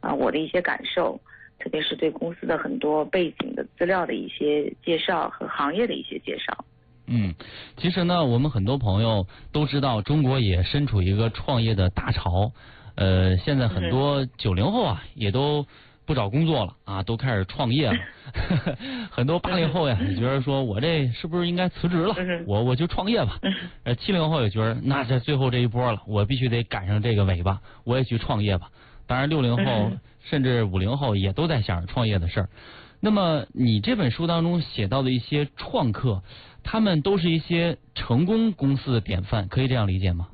我的一些感受，特别是对公司的很多背景的资料的一些介绍和行业的一些介绍。 其实呢，我们很多朋友都知道，中国也身处一个创业的大潮。现在很多90后啊，也都不找工作了啊，都开始创业了。很多80后呀，也觉得说我这是不是应该辞职了？我就创业吧。70后也觉得，那这最后这一波了，我必须得赶上这个尾巴，我也去创业吧。当然，60后甚至50后也都在想着创业的事儿。那么，你这本书当中写到的一些创客，他们都是一些成功公司的典范，可以这样理解吗？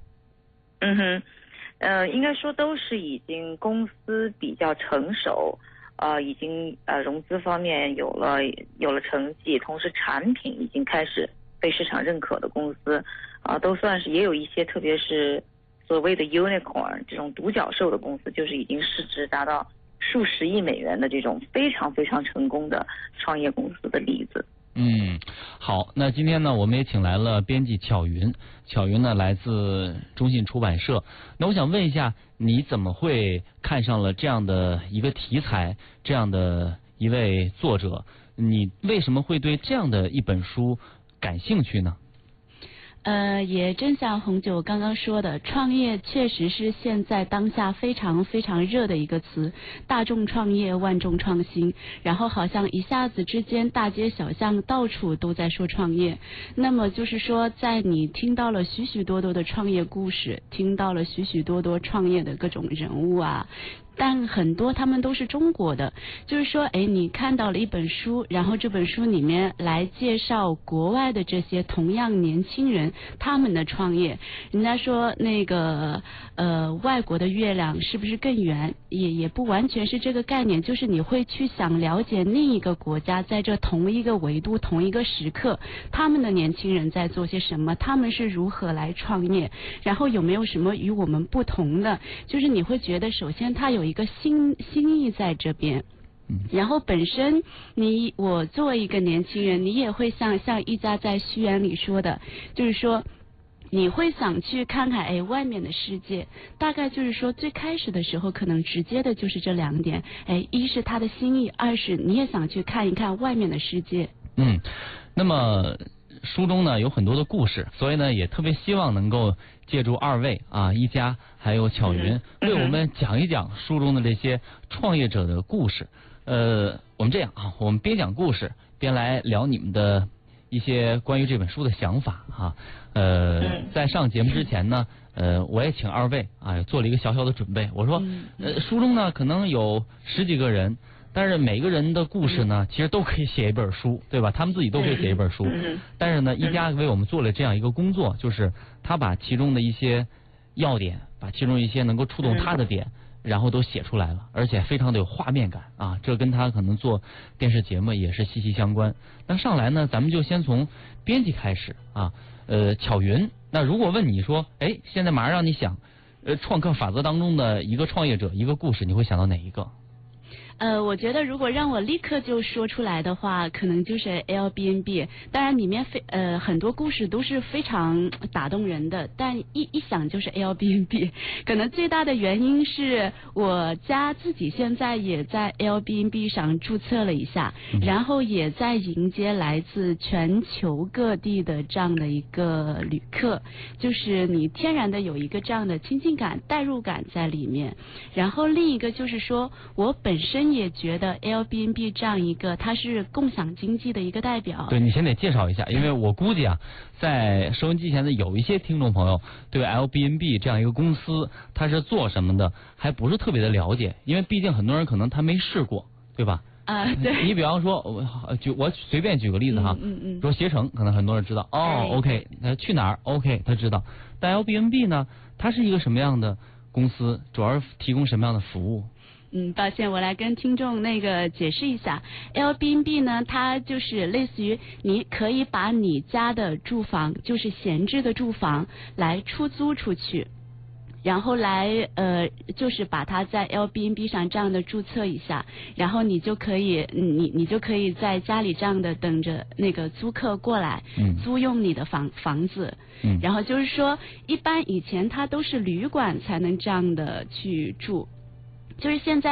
应该说都是已经公司比较成熟，已经融资方面有了成绩，同时产品已经开始被市场认可的公司，都算是，也有一些特别是所谓的 unicorn 这种独角兽的公司，就是已经市值达到数十亿美元的这种非常非常成功的创业公司的例子。 好，那今天呢，我们也请来了编辑巧云。巧云呢，来自中信出版社。那我想问一下，你怎么会看上了这样的一个题材，这样的一位作者？你为什么会对这样的一本书感兴趣呢？ 也正像红酒刚刚说的，创业确实是现在当下非常非常热的一个词，大众创业，万众创新，然后好像一下子之间大街小巷到处都在说创业。那么就是说，在你听到了许许多多的创业故事，听到了许许多多创业的各种人物啊，但很多他们都是中国的，就是说，你看到了一本书，然后这本书里面来介绍国外的这些同样年轻人他们的创业。人家说那个外国的月亮是不是更圆？也不完全是这个概念，就是你会去想了解另一个国家在这同一个维度、同一个时刻，他们的年轻人在做些什么，他们是如何来创业，然后有没有什么与我们不同的？就是你会觉得，首先他有一个心意在这边。然后本身我作为一个年轻人，你也会像一家在序言里说的，就是说你会想去看看外面的世界。大概就是说最开始的时候可能直接的就是这2点，一是他的心意，二是你也想去看一看外面的世界。 那么书中呢有很多的故事，所以呢也特别希望能够借助2位啊，一家还有巧云，为我们讲一讲书中的这些创业者的故事。我们这样啊，我们边讲故事边来聊你们的一些关于这本书的想法啊。在上节目之前呢，我也请2位啊做了一个小小的准备。我说，书中呢可能有10几个人，但是每个人的故事呢，其实都可以写一本书，对吧？他们自己都可以写一本书。但是呢，一家为我们做了这样一个工作，就是他把其中的一些要点，把其中一些能够触动他的点，然后都写出来了，而且非常的有画面感啊！这跟他可能做电视节目也是息息相关。那上来呢，咱们就先从编辑开始啊。巧云，那如果问你说，现在马上让你想，创客法则当中的一个创业者一个故事，你会想到哪一个？ 我觉得如果让我立刻就说出来的话，可能就是 Airbnb。当然里面很多故事都是非常打动人的，但一想就是 Airbnb。可能最大的原因是我家自己现在也在 Airbnb 上注册了一下，然后也在迎接来自全球各地的这样的一个旅客，就是你天然的有一个这样的亲近感、代入感在里面。然后另一个就是说，我本身也觉得 Airbnb 这样一个，它是共享经济的一个代表。 对，你先得介绍一下，因为我估计啊，在收音机前的有一些听众朋友对 Airbnb 这样一个公司它是做什么的还不是特别的了解，因为毕竟很多人可能他没试过，对吧？ 对。 你比方说，我随便举个例子哈，说携程，可能很多人知道，OK， 去哪儿 OK 他知道，但 Airbnb 呢，它是一个什么样的公司，主要是提供什么样的服务？ 抱歉，我来跟听众解释一下 ，Airbnb 呢，它就是类似于你可以把你家的住房，就是闲置的住房来出租出去。然后来就是把它在 Airbnb 上这样的注册一下，然后你就可以你就可以在家里这样的等着那个租客过来，租用你的房子。然后就是说，一般以前它都是旅馆才能这样的去住，就是现在